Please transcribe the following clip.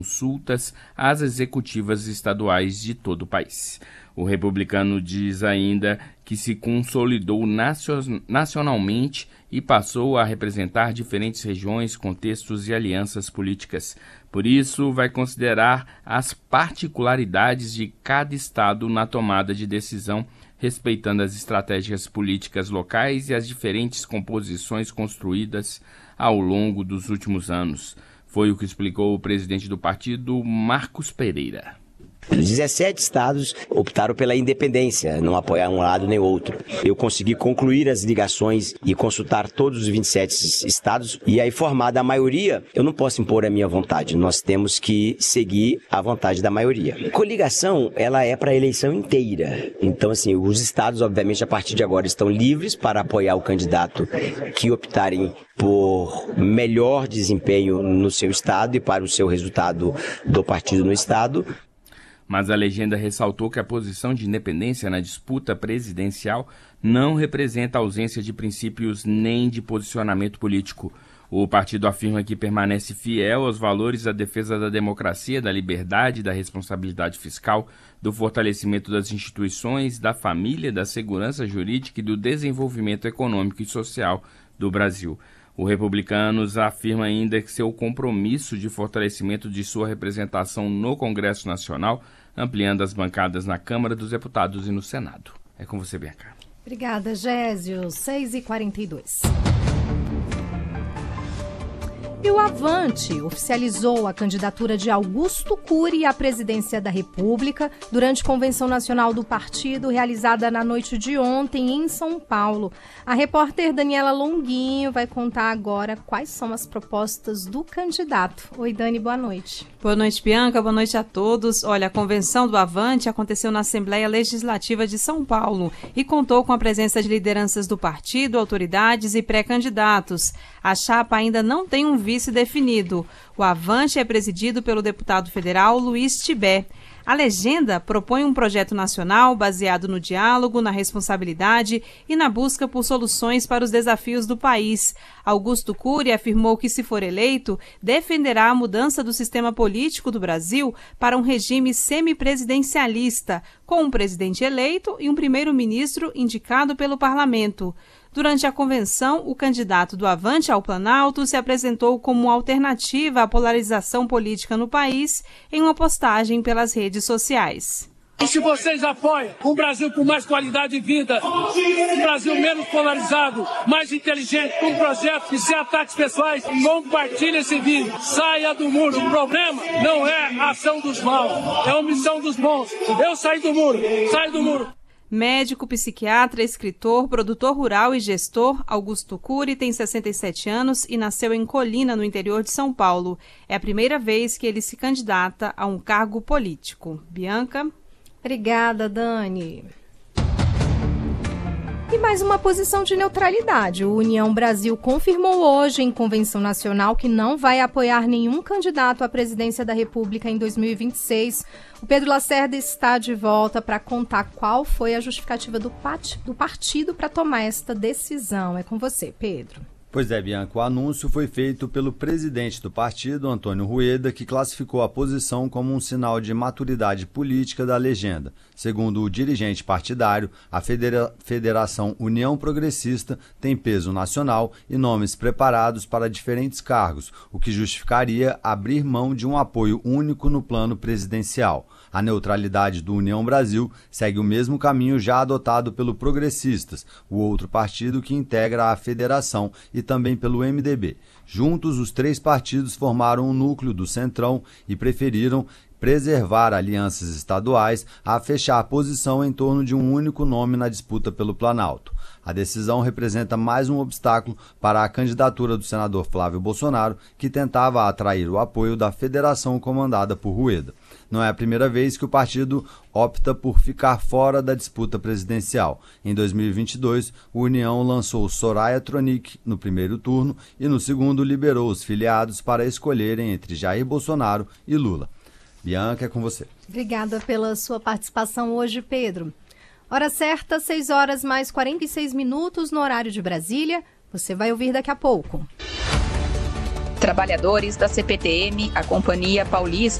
consultas às executivas estaduais de todo o país. O republicano diz ainda que se consolidou nacionalmente e passou a representar diferentes regiões, contextos e alianças políticas. Por isso, vai considerar as particularidades de cada estado na tomada de decisão, respeitando as estratégias políticas locais e as diferentes composições construídas ao longo dos últimos anos. Foi o que explicou o presidente do partido, Marcos Pereira. 17 estados optaram pela independência, não apoiar um lado nem outro. Eu consegui concluir as ligações e consultar todos os 27 estados e aí formada a maioria, eu não posso impor a minha vontade, nós temos que seguir a vontade da maioria. Coligação, ela é para a eleição inteira. Então, assim, os estados, obviamente, a partir de agora estão livres para apoiar o candidato que optarem por melhor desempenho no seu estado e para o seu resultado do partido no estado. Mas a legenda ressaltou que a posição de independência na disputa presidencial não representa ausência de princípios nem de posicionamento político. O partido afirma que permanece fiel aos valores da defesa da democracia, da liberdade, da responsabilidade fiscal, do fortalecimento das instituições, da família, da segurança jurídica e do desenvolvimento econômico e social do Brasil. O Republicanos afirma ainda que seu compromisso de fortalecimento de sua representação no Congresso Nacional, ampliando as bancadas na Câmara dos Deputados e no Senado. É com você, Bianca. Obrigada, Gésio. 6h42. E o Avante oficializou a candidatura de Augusto Cury à presidência da República durante a Convenção Nacional do Partido, realizada na noite de ontem em São Paulo. A repórter Daniela Longuinho vai contar agora quais são as propostas do candidato. Oi, Dani, boa noite. Boa noite, Bianca. Boa noite a todos. Olha, a Convenção do Avante aconteceu na Assembleia Legislativa de São Paulo e contou com a presença de lideranças do partido, autoridades e pré-candidatos. A chapa ainda não tem um vice definido. O Avante é presidido pelo deputado federal Luiz Tibé. A legenda propõe um projeto nacional baseado no diálogo, na responsabilidade e na busca por soluções para os desafios do país. Augusto Cury afirmou que, se for eleito, defenderá a mudança do sistema político do Brasil para um regime semipresidencialista, com um presidente eleito e um primeiro-ministro indicado pelo parlamento. Durante a convenção, o candidato do Avante ao Planalto se apresentou como alternativa à polarização política no país em uma postagem pelas redes sociais. E se vocês apoiam um Brasil com mais qualidade de vida, um Brasil menos polarizado, mais inteligente, com projetos e sem ataques pessoais, compartilhe esse vídeo, saia do muro. O problema não é a ação dos maus, é a omissão dos bons. Eu saí do muro, saio do muro. Médico, psiquiatra, escritor, produtor rural e gestor, Augusto Cury tem 67 anos e nasceu em Colina, no interior de São Paulo. É a primeira vez que ele se candidata a um cargo político. Bianca? Obrigada, Dani. E mais uma posição de neutralidade. O União Brasil confirmou hoje em convenção nacional que não vai apoiar nenhum candidato à presidência da República em 2026. O Pedro Lacerda está de volta para contar qual foi a justificativa do partido para tomar esta decisão. É com você, Pedro. Pois é, Bianca, o anúncio foi feito pelo presidente do partido, Antônio Rueda, que classificou a posição como um sinal de maturidade política da legenda. Segundo o dirigente partidário, a Federação União Progressista tem peso nacional e nomes preparados para diferentes cargos, o que justificaria abrir mão de um apoio único no plano presidencial. A neutralidade do União Brasil segue o mesmo caminho já adotado pelo Progressistas, o outro partido que integra a federação, e também pelo MDB. Juntos, os três partidos formaram um núcleo do Centrão e preferiram preservar alianças estaduais a fechar a posição em torno de um único nome na disputa pelo Planalto. A decisão representa mais um obstáculo para a candidatura do senador Flávio Bolsonaro, que tentava atrair o apoio da federação comandada por Rueda. Não é a primeira vez que o partido opta por ficar fora da disputa presidencial. Em 2022, o União lançou Soraya Tronic no primeiro turno e no segundo liberou os filiados para escolherem entre Jair Bolsonaro e Lula. Bianca, é com você. Obrigada pela sua participação hoje, Pedro. Hora certa, 6h mais 46 minutos no horário de Brasília. Você vai ouvir daqui a pouco. Trabalhadores da CPTM, a Companhia Paulista